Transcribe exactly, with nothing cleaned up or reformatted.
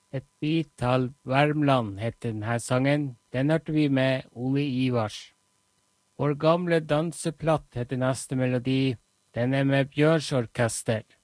Et bit av Värmland heter denne sangen. Den hørte vi med Ole Ivars. Vår gamle danseplatt heter neste melodi. Den er med Bjørns orkester.